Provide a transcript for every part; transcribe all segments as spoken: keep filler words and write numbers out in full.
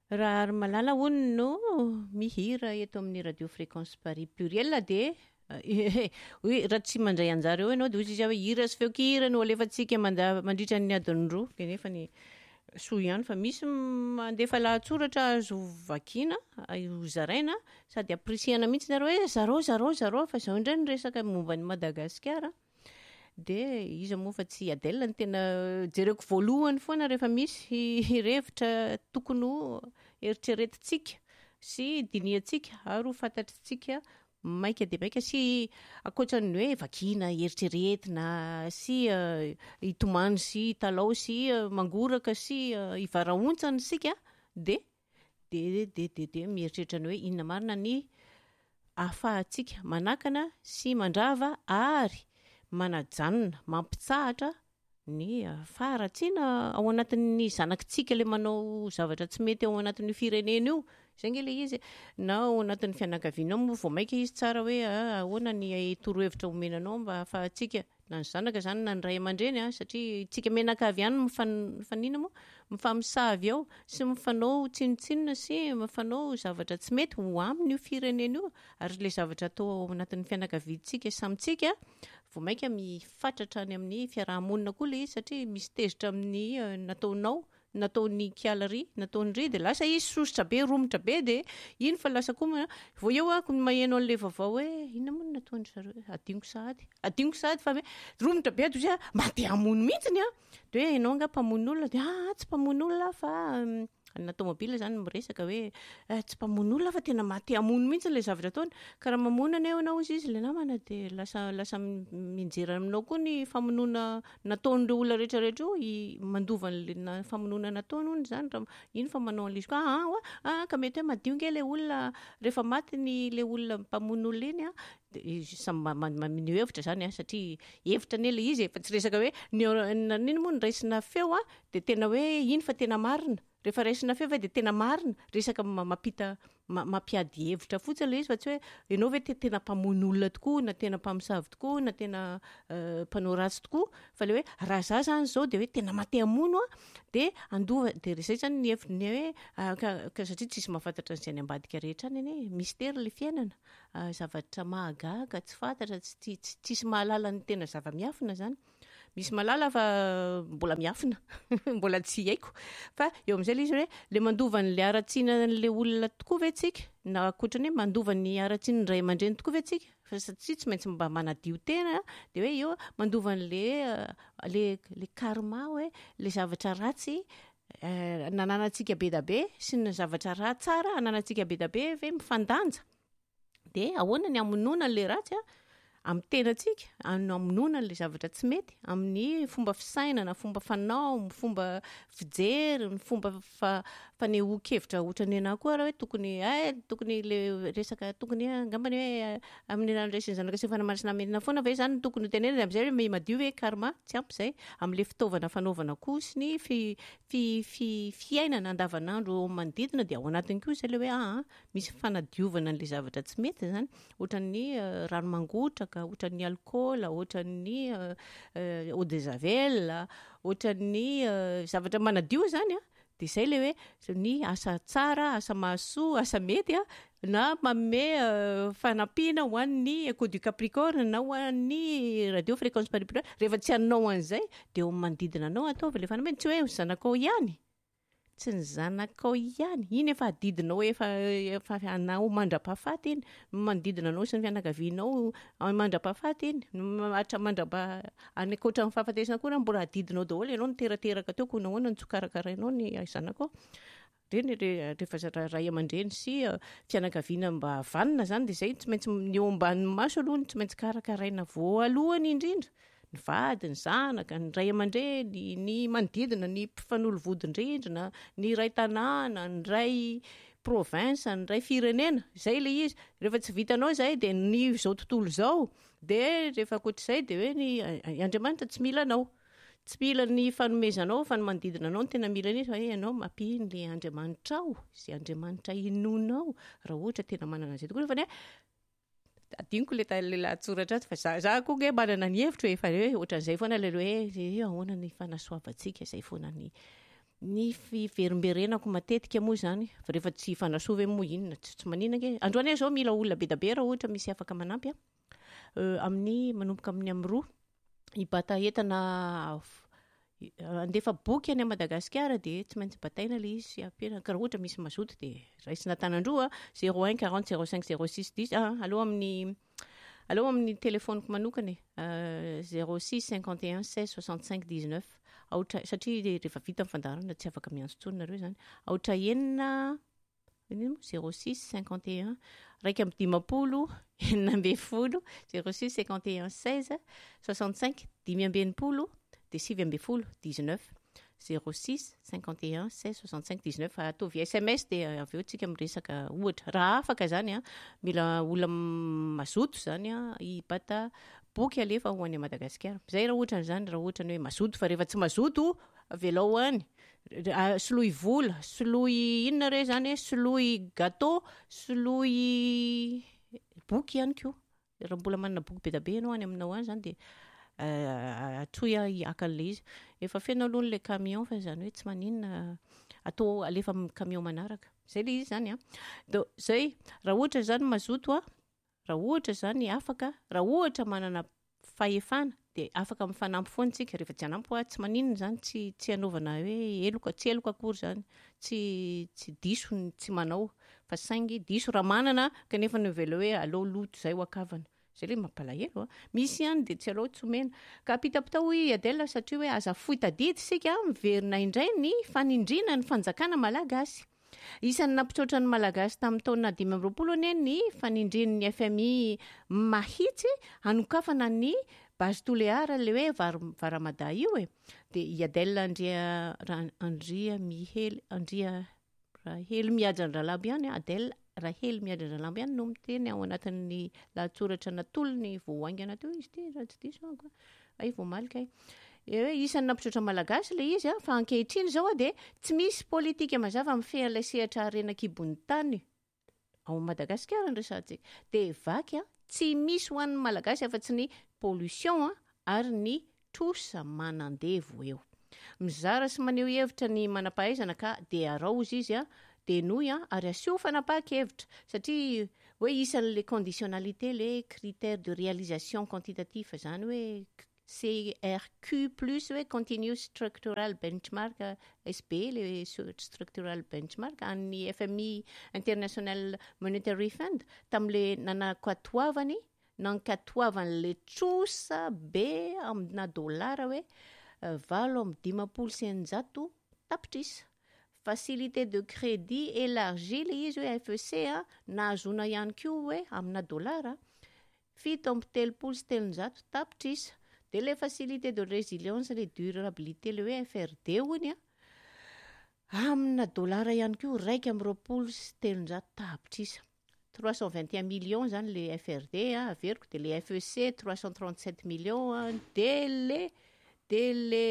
Raha ary malala hono no mihira eto amin'ny radio fréquence Paris pluriel dia hoe raha tsy mandray anjara eo ianao dia hoy izy hoe hira sy feon-kira no alefantsika manda- mandritra ny adiny roa kanefa ny soa ihany fa misy mandefa lahatsoratra azo vakiana hozaraina sady appréciena mihitsy zareo hoe zareo zareo zareo fa izao indray ny resaka momba ny Madagasikara dia izy moa fa tsy Adèle ny tena jereko voalohany foana rehefa misy revitra tokony ho eritreretintsika sy diniantsika ary ho fantatritsika maika dia maika sy ankoatran'ny hoe vakiana eritreretina sy uh, hitomany sy hitalao sy uh, mangoraka sy uh, hivaraontsana sika dia dia dia dia dia mieritreritra ny hoe inona marina ny ahafahantsika manakana sy mandrava ary manajanona mampitsahatra ny faharatsiana ao anatin'ny zanakitsika ilay manao zavatra tsy mety ao anatin'ny firenena io izay nge ilay izy na ao anatin'ny fianakaviana moa vao maika izy tsara hoe ahoana ny torohevitra omenanao mba ahafahantsika na ny zanaka zany na ny ray aman-dreny satria tsika menakavy ihany mifanina moa mifamosavy ao sy mifanao tsinotsinona sy mifanao zavatra tsy mety ho amin'ny firenena io ary ilay zavatra atao ao anatin'ny fianakaviantsika samitsika vao maika mifatratra any amin'ny fiarahamonina koa ilay izy satria misy tezitra amin'ny nataonao nataony kialary nataony ry dia lasa izy sosotra be romotra be dia iny fa lasa koa vao eo ako maheno an'ilay vaovao hoe inona moa no nataony zareo adiniko sahady adiniko sahady fa romotra be ato izy mba te hamono mihitsiny a dia hoe ianao anga mpamono olona dia ah tsy mpamono olona fa na tomobile zany miresaka hoe tsy mpamono olona fa tena mate hamono mihitsy ilay zavatra ataony ka raha mamonana eo anao izy izy ilay namana dia lasa lasa minjera aminao koa ny famonona nataon'ireo olona rehetrarehetra io mandova ny famonona nataony hono zany raha iny fa manao an'izy koa ah ah ka mety hoe madio nge ilay olona rehefa maty ny ilay olona mpamono olona iny a mamino hevitra zany a satria hevitra ny ilay izy efa tsy resaka hoe niny moa ny raisina feo a dia tena hoe iny fa tena marina rehefa raisina feo fa dia tena marina resaka mampita mampiady hevitra fotsiny ilay izy fa tsy hoe ianao hoe tena mpamono olona tokoa na tena mpamosavy tokoa na tena mpanao ratsy tokoa fa ilay hoe raha za zany zao dia hoe tena mate hamono a dia andova dia izay zany ny hevitra ny hoe ka satria tsisy mahafantatra an'izay ny ambadika rehetra any hoe mystera ilay fiainana zavatra mahagaga tsy fantatra tsisy mahalala ny tena zava-miafina zany misy malala fa mbola miafina mbola tsy haiko fa eo amin'izay ilay izy hoe ilay mandova n'ilay haratsianan'ilay olona tokoa ve tsika na ankoatrany hoe mandova ny haratsiany ray aman-dreny tokoa ve tsika fa satria tsy maintsy mba manadio tena dia hoe eo mandova n'ilay le karma hoe ilay zavatra ratsy nananantsika be da be sy ny zavatra ra tsara ananantsika be da be ve mifandanja dia ahoana ny amonoana n'ilay ratsy a amin'ny tenantsika amonoana n'ilay zavatra tsy mety amin'ny fomba fisainana fomba fanao fomba fijery ny fomba fanehoan-kevitra ohatran'ny anahy koa raha hoe tokony a tokony le resaka tokony angambany hoe amin'ny raisiny zanaka sy fanamarasina menina foana ve zany tokony tenena amin'izay hoe may madio hoe karma tsy ampy izay amin'ilay fitaovana fanaovana koa sy ny fiainana andavanandro manodidina dia ao anatiny koa izay le hoe ah misy fanadiovana n'ilay zavatra tsy mety zany ohatran'ny rano mangotraka ohatran'ny alcool ohatran'ny eau de javel ohatran'ny zavatra manadio zany a dia izay le hoe ny asa tsara asa mahasoa asa mety a na manome fanampiana ho an'ny Echo du Capricorne na ho an'ny radio fréquence Paris pluriel rehefa tsy hanao an'izay dia eo manodidina anao ataovy ilay fanampiana tsy hoe zanakao ihany tsy ny zanakao ihany iny efa adidinao efa efa anao mandra-pahafaty iny manodidina anao sy ny fianakavianao mandra-pahafaty iny hatra mandra-pa any ankoatra ny fahafatesana koa raha mbola adidinao daholo ianao niterateraka teo koa nahoana ny tsokarakarainao ny zanakao reny rehefa ray aman-dreny sy fianakaviana mba vanina zany dia izay tsy maintsy ny eo ambanin'ny maso aloha tsy maintsy karakaraina voalohany indrindra ny vady ny zanaka ny ray aman-dreny ny manodidina ny mpifanolo-vodin-drindrina ny ray tanàna ny ray province ny ray firenena izay ilay izy rehefa tsy vitanao izay dia ny izao tontolo izao dia rehefa ankoatr'izay dia hoe ny Andriamanitra tsy mila anao tsy mila ny fanomezanao fa ny manodidina anao no tena mila an'izy fa ianao mampino ilay Andriamanitra ao izay Andriamanitra inonao raha ohatra tena manana izay tokoa fa ny adiniko ilay lahatsoratra ato fa za koa nge manana ny hevitra hoe efa hoe ohatran'izay foana ilay hoe ahoana ny fanasoavantsika izay foana ny Ny fiverimberenako matetika moa zany rehefa tsy fanasova moa inona tsy maninona ke androany zao mila olona be da be raha ohatra misy afaka manampy amin'ny manomboka amin'ny amroa ibata entana andefa boky any Madagasikara de tsy maintsy bataina le izy ampena ka raha ohatra misy mazoto de raisina tanandroa zéro un quarante zéro cinq zéro six dix allo amin'ny allo amin'ny téléphoneko manokana zéro six cinquante et un seize soixante-cinq dix-neuf Aotra satria rehefa vita ny fandaharana tsy afaka miantso intsony nareo zany. Aotra enina zéro six cinquante et un raika amby dimapolo enina amby folo zéro six cinquante et un seize soixante-cinq dimy amby enimpolo de sivy amby folo dix-neuf zéro six cinquante et un seize soixante-cinq dix-neuf atovy S M S de aveo tsika miresaka ohatra raha afaka zany a mila olona mazoto zany a ibata boky alefa ho any Madagasikara. Zay raha ohatra zany raha ohatra ny hoe mazoto fa rehefa tsy mazoto avelao any soloy vola, soloy inona re zany soloy gâteau, soloy boky ihany koa. Raha mbola manana boky be da be ianao any aminao any zany de atoy hiaka an'le izy. Efa feno aloha le camion fa zany hoe tsy maninona atao alefa amin'ny camion manaraka. Zay le izy zany a. Do zay raha ohatra zany mazoto a raha ohatra zany afaka raha ohatra manana fahefana de afaka mifanampy foana tsika rehefa tsy anampy tsy maninona zany tsy tsy anaovana hoe eloka tsy eloka akory zany tsy tsy diso tsy manao fa saingy diso raha manana kanefa novela hoe allo loto zay ho akavana. Zay le mampalahelo a. Misy ihany de tsy allo tsomena ka apitapita hoy Adèle satria hoe aza fohy tadidy sika miverina indray ny fanindrina ny fanjakana malagasy. Isan'ny nampitroatra ny malagasy tamin'ny taona dimy amby roapolo anie ny fanindrin'ny F M I mahitsy hanokafana ny base toléara le hoe varamada io e de i Adèle Andria Andria Mihely Andria Rahely Miadran-dralamby ihany Adèle Rahely Miadran-dralamby ihany no miteny ao anatin'ny lahatsoratra natolony voahaingana teo izy ty raha tsy diso ako ay voamalika ay hoe isan'ny nampitroatra malagasy le izy a fa ankehitriny zao a de tsy misy politika mazava mifeha ilay sehatra arenan-kibon'ny tany ao Madagasikara nresantsika de vaky a tsy misy ho an'ny malagasy afa-tsy ny pollution ary ny trosa manandevo eo. Mizara sy maneho hevitra ny manampahaizana ka de araozy izy a de noy a ary asio fanapahan-kevitra satria hoe isan'le conditionnalité le critères de réalisation quantitatif zany hoe C R Q plus hoe continuous structural benchmark S B le structural benchmark an'ny F M I International Monetary Fund tam'le nanakatoavany nankatoavan'le trosa be amina dollara hoe valo amby dimapolo sy eninjato tapitrisa. Facilité de crédit élargie le izy hoe F E C a nahazona ihany koa hoe amina dollara fito amby telopolo sy telonjato tapitrisa. De le facilité de résilience le durabilité le hoe F R D hony a amina dollara ihany koa raika amby roapolo sy telonjato tapitrisa. trois cent vingt et un millions zany le F R D a averiko de le F E C trois cent trente-sept millions de le de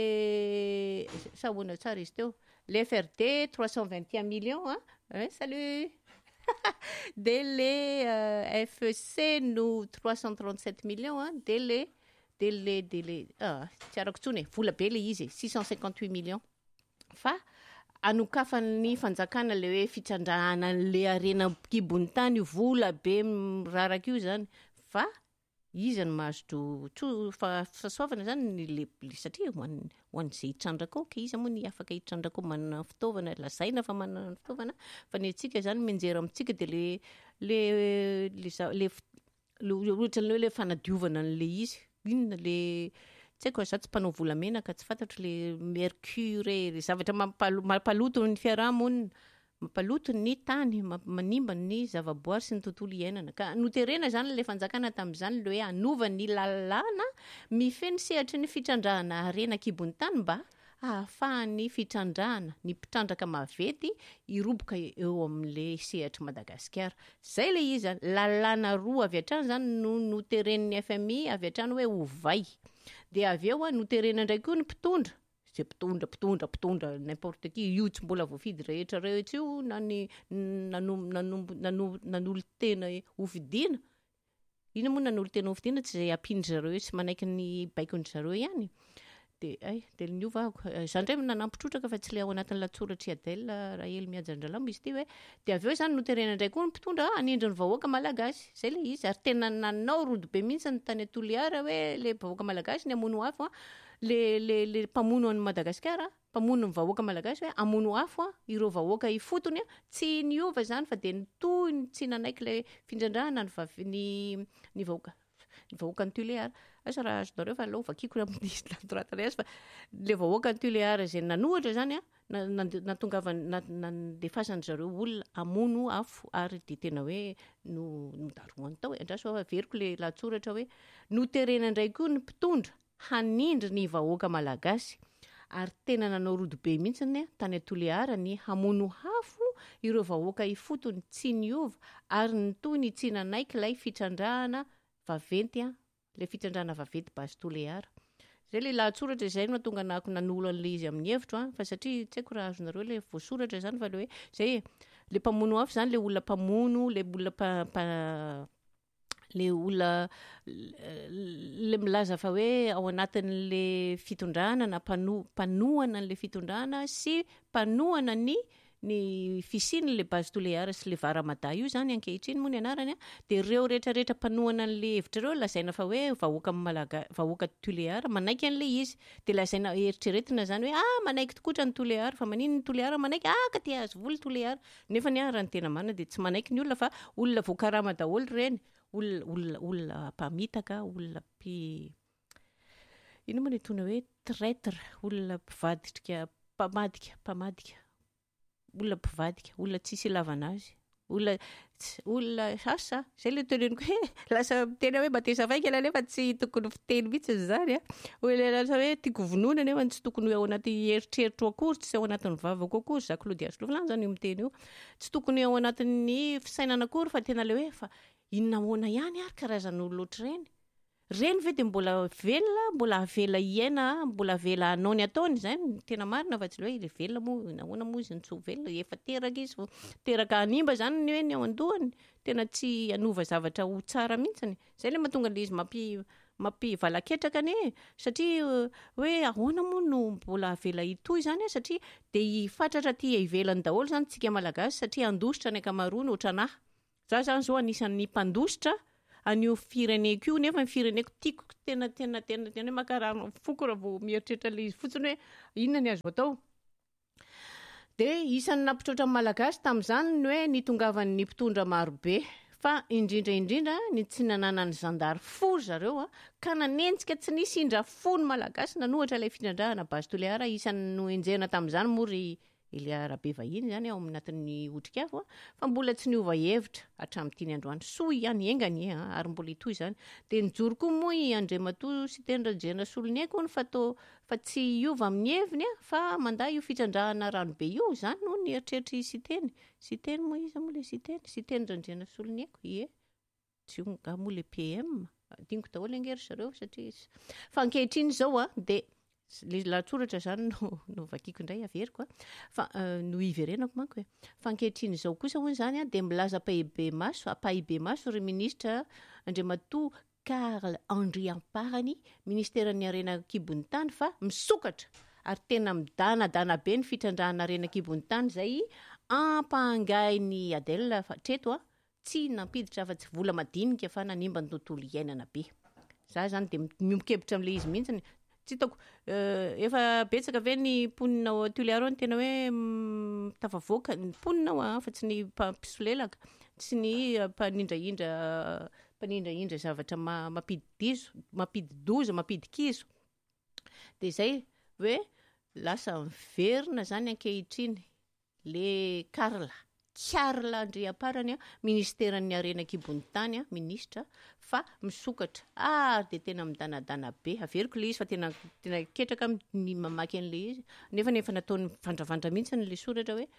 le sa hoana tsara izy teo le F R D trois cent vingt et un millions hein, hein salut de le uh, F E C no trois cent trente-sept millions hein, de le de le de le ah tsy arako tsony vola be le izy six cent cinquante-huit millions fa anokafan'ny fanjakana le hoe fitrandrahana le arena-kibon'ny tany vola be raraka io zany fa izy ny mahazo tro fahasoavana zany le satria ho an'izay hitrandraka ao ka izy moa ny afaka hitrandraka ao manana fitaovana lazaina fa manana fitaovana fa ny antsika zany menjera amintsika de le le le le ohatra le fanadiovana an'le izy inona le tsy haiko za tsy mpanao volamena ka tsy fantatro le mercure le zavatra mampaloto ny fiarahamonina mampaloto ny tany manimba ny zavaboary sy ny tontolo iainana ka noterena zany le fanjakana tamin'izany le hoe anova ny lalàna mifeny sehatra ny fitrandrahana arena-kibon'ny tany mba ahafahany fitrandrahana ny mpitrandraka mavety iroboka eo amin'le sehatra Madagasikara. Zay le izy lalàna roa avy hatrany zany no noteren'ny F M I avy hatrany hoe ovay de aveo a noterena ndray koa ny mpitondra zay mpitondra mpitondra mpitondra n'importe qui io tsy mbola voafidy rehetra rehetra io na ny nanolo tena hofidiana ino moa nanolo tena hofidiana tsy zay ampindry zareo sy manaiky ny baikony zareo ihany de ay de niovako zany ndray nanampitrotraka fa tsy le ao anatin'ny latsoratra Adèle Rahely Miajandralamo izy ty hoe de avy eo zany noterena ndray koa ny mpitondra anindry ny vahoaka malagasy zay le izy ary tena nanao rodo be mihitsy ny tany Toliara hoe le vahoaka malagasy ny amono afo le le le mpamono any Madagasikara mpamono ny vahoaka malagasy hoe amono afo ireo vahoaka ifotony tsy niova zany fa de nitoy tsy nanaiky le findrandrahana ny ny ny vahoaka ny vahoaka ny Toliara asa raha azonareo fa aleo vakiko amin'ny latorata fa le vahoaka ny Toliara zay nanohatra zany a natongavany nandefasany zareo olona amono afo ary de tena hoe no nodaroany tao andraso averiko le latsoratra hoe noterena ndray koa ny mpitondra hanindry ny vahoaka malagasy ary tena nanao rodo be mihitsy tany Toliara ny hamono afo ireo vahoaka ifotony tsy niova ary nitoy ny tsy nanaiky lay fitrandrahana vaventy le fitrandrahana vaventy basy Toliara zay le latsoratra zay no tonga nako nanolo an'le izy amin'ny hevitro fa satria tsy haiko raha azonareo le voasoratra zany fa le hoe zay le mpamono afo zany le olona mpamono le olona pa le olona le milaza fa hoe ao anatin'le fitondrahana na mpanohana n'le fitondrahana sy mpanohana ny ny fisiny le basy Toliara sy le varamada io zany ankehitriny moa ny anarany de reo rehetrarehetra mpanohana an'le hevitra reo lazaina fa hoe vahoaka malaga vahoaka Toliara manaiky an'le izy de lazaina eritreretina zany hoe ah manaiky tokotra ny Toliara fa manino ny Toliara manaiky ah ka te azo voly Toliara nefa ny arany tena marina de tsy manaiky ny olona fa olona voakarama daholo reny olona olona olona mpamitaka olona pi ino moa ny tona hoe traître olona mpivadika mpamadika mpamadika olona mpivadika olona tsisy ilavana azy olona olona asa zay le teneniko hoe lasa tena hoe batesa vaika ela nefa tsy tokony fiteny mihitsy zany a hoe lasa hoe tiako vonoina nefa tsy tokony ao anaty eritreritro akory tsy ao anatin'ny vavako akory za Claude Asoloflany zany io miteny io tsy tokony ao anatin'ny fisainana akory fa tena le hoe fa inona ahoana ihany ary karazan'olo loatra reny reny ve de mbola velona mbola avela iaina mbola avela anao ny ataony zany tena marina fa tsy le hoe le velona moa nahoana moa izy ny tsy velona efa teraka izy teraka animba zany ny hoe ny ao an-dohany tena tsy anova zavatra ho tsara mihitsiny zay le mahatonga le izy mampi mampivala-ketraka ane satria hoe ahoana moa no mbola avela itoy zany satria de hifatratra ty ivelany daholo zany tsika malagasy satria andositra ny ankamaroany ohatranahy za zany zao anisan'ny mpandositra anio fireneko io nefa ny fireneko tiako tena tena tena tena makarano foko raha vao mieritreritra le izy fotsiny hoe inona ny azo atao de isan'ny nampitrotra malagasy tamin'izany ny hoe nitongavan'ny mpitondra marobe fa indrindra indrindra ny tsy nananany zandary fo zareo ka nanenjika tsy nisy indra fo ny malagasy nanohatra ilay fitrandrahana basy Toliara isan'ny noenjena tamin'izany mory Elia Rabe vahiny zany ao anatin'ny otrik'afo fa mbola tsy niova hevitra hatramin'ity androany soa ihany engany ary mbola itoy zany de nijoro koa moa i Andriamatoa sy Tendrojena Solonieko fa to fa tsy iova amin'ny heviny fa mandaa io fitrandrahana ranobe io zany no ny eritreritry sy teny sy teny moa izy moa le sy teny sy Tendrojena Solonieko ie tsy onga moa le P M diniko daholo angery zareo satria fa ankehitriny zao de le latsoratra zany no no vakiko indray averiko fa no iverenako manko fa ankehitriny zao kosa hoy zany de milaza pahibe maso pahibe maso ry ministra Andriamatoa Karl Andry Amparany ministeran'ny arena kibon'ny tany fa misokatra ary tena midanadana be ny fitrandrahana arena kibon'ny tany zay ampangainy Adèle fa treto tsy nampiditra fa tsy vola madinika fa nanimba ny tontolo iainana be za zany de mimokebitra am'le izy mihitsy tsy hitako efa betsaka ve ny mponina ao Toliara ny tena hoe tafavoaka ny mponina ao fa tsy ny mpisolelaka tsy ny mpanindraindra mpanindraindra zavatra mampididizo mampididoza mampidikizo de zay hoe lasa miverina zany ankehitriny le Karla Karla Andry Amparany ministeran'ny arena kibon'ny tany ministra fa misokatra ah de tena midanadana be averiko le izy fa tena tena ketraka ny mamaky an'le izy nefa nefa nataony vandravandra mihitsy le soratra hoe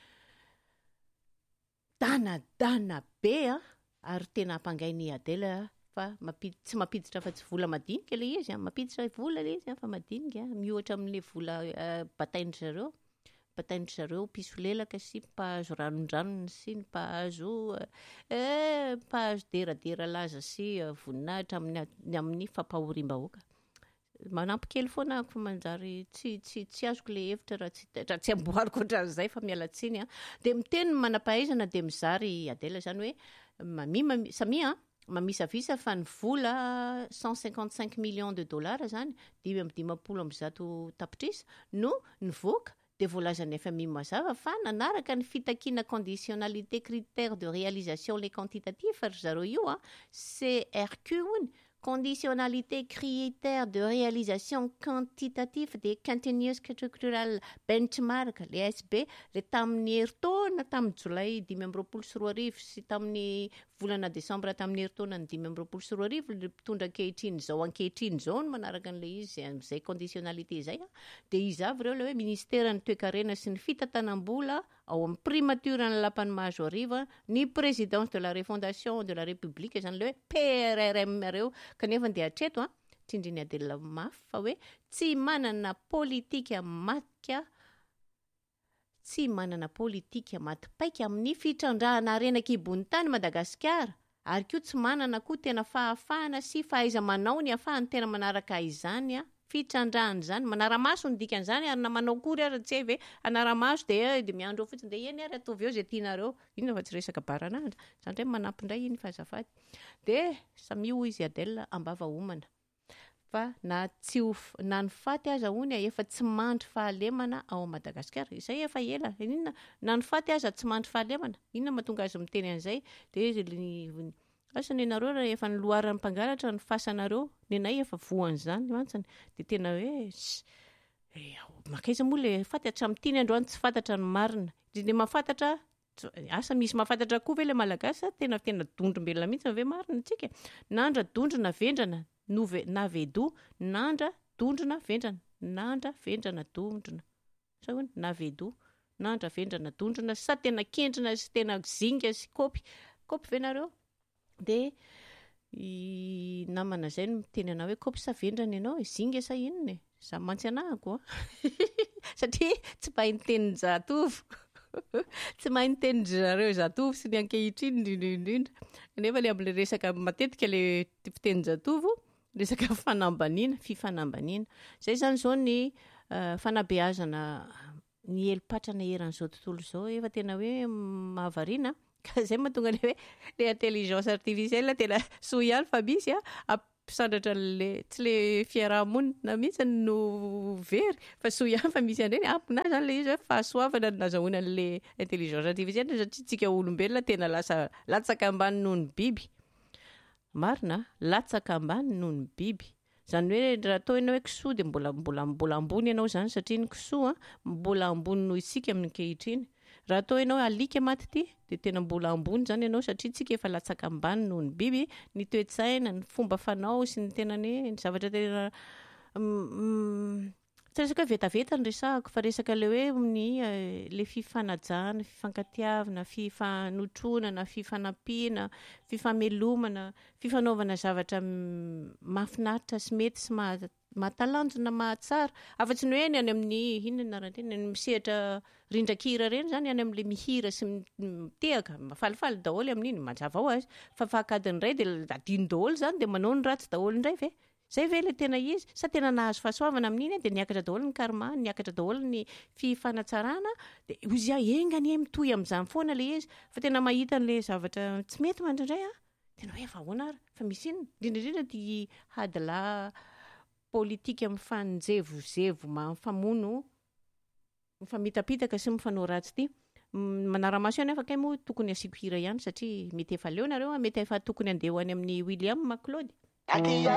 danadana be ary tena ampangainy Adèle fa mampiditra tsy mampiditra fa tsy vola madinika le izy mampiditra vola le izy fa madinika mihoatra amin'le vola batain'ny zareo batain'ny zareo mpisolelaka sy mpahazo ranondranony sy ny mpahazo eh mpahazo deradera laza sy voninahitra amin'ny amin'ny fampahorim-bahoaka manampy kely foana fa manjary tsy tsy tsy azoko le hevitra raha tsy raha tsy amboariko ohatran'izay fa mialatsiny a. De miteny manam-pahaizana de mizary Adèle zany hoe mami mami samia mamisavisa fa ny vola cent cinquante-cinq millions de dollars zany dimy amby dimampolo amby zato tapitrisa no nivoaka de voalazany F M I mazava fa nanaraka ny fitakiana conditionnalité critères de réalisation les quantitatifs ry zareo io a C R Q hony conditionnalité critères de réalisation quantitatif des continuous structural benchmark le S B le tamin'ny heritaona tamin'ny jolay dimy amby roapolo sy roa arivo sy tamin'ny volana desambra tamin'ny heritaona ny dimy amby roapolo sy roa arivo le mpitondra ankehitriny zao ankehitriny zao no manaraka an'le izy am'izay conditionnalité zay a de izy avy reo le hoe ministère ny toekarena sy ny fitantanam-bola ao amin'ny primature ny lapan'ny mahazo arivo ny présidence de la refondation de la république zany le hoe P R R M reo kanefa de hatreto a tsindriny Adèle mafy fa hoe tsy manana politika matika tsy manana politika matipaika amin'ny fitrandrahana arenan-kibon'ny tany Madagasikara ary koa tsy manana koa tena fahafahana sy fahaiza-manao ny ahafahany tena manaraka izany a fitrandrahana zany manaramaso ny dikan'izany ary na manao kory ary tsy hay ve anaramaso de de miandro eo fotsiny de eny ary atovy eo zay tianareo ino fa tsy resaka baranandra zany hoe manampy indray iny fahazafady de samy io izy Adèle ambava homana fa na tsy ho na ny faty aza hony efa tsy mandry fahalemana ao Madagasikara izay efa ela inona na ny faty aza tsy mandry fahalemana inona mahatonga azy miteny an'izay de asa ny nareo raha efa ny loharan'ny mpangalatra ny fasanareo ny anay efa voan'izany mantsany de tena hoe makaiza moa le faty hatram'tiny androany tsy fantatra ny marina de mahafantatra asa misy mahafantatra koa ve le malagasy tena tena dondrombelona mihitsy ve marina tsika nandra dondrona vendrana nove na vedo nandra dondrona vendrana nandra vendrana dondrona sa hono na vedo nandra vendrana dondrona sa tena kendrina sy tena zinga sy kopy kopy venareo de i namana zay no miteny anao hoe kopy sa vendrana ianao zinga sa inona e za mantsy anahako satria tsy mahay niteny zatovo tsy mahay niteny zareo zatovo sy ny ankehitriny indrindra nefa le am'le resaka matetika le fiteny zatovo resaka fanambaniana fifanambaniana zay zany zao ny fanabeazana ny helipatrana eran'izao tontolo zao efa tena hoe mahavariana ka zay mahatonga le hoe le intelligence artificielle tena soa ihany fa misy a ampisandratra le tsy le fiarahamonina mihitsy no very fa soa ihany fa misy an'ireny ampina zany le izy hoe fahasoavana no nazahoana an'le intelligence artificielle satria tsika olombelona tena lasa latsaka ambany noho ny biby marina latsaka ambany noho ny biby zany hoe raha atao ianao hoe kisoa de mbola mbola mbola ambony ianao zany satria ny kisoa mbola ambony noho isika amin'ny ankehitriny raha atao ianao alika maty ty de tena mbola ambony zany ianao satria tsika efa latsaka ambany noho ny biby ny toe-tsaina ny fomba fanao sy ny tena ny zavatra tena tsy resaka hoe vetaveta ny resahako fa resaka le hoe ny le fifanajana fifankatiavana fifanotronana fifanampiana fifamelomana fifanaovana zavatra mahafinaritra sy mety sy mahatalanjona mahatsara afa-tsy ny hoe ny any amin'ny inona naranteny ny misehatra rindran-kira reny zany any amin'le mihira sy mitehaka mafalifaly daholo amin'iny mazava ho azy fa fakadiny iray de adiny daholo zany de manao ny ratsy daholo indray ve zay ve le tena izy sa tena nahazo fahasoavana amin'iny de niakatra daholo ny karma niakatra daholo ny fifanatsarana de ozy engany e mitohy amin'izany foana le izy fa tena mahita an'le zavatra tsy mety mandrindray a tena hoe efa ahoana ary fa misy inona indrindrindrindra ty hadila politika mifanjevozevo mafamono mifamitapitaka sy mifanao ratsy ty manaramaso ihany afaka moa tokony asiko hira ihany satria mety efa leo nareo mety efa tokony andeha ho any amin'ny William Maclaude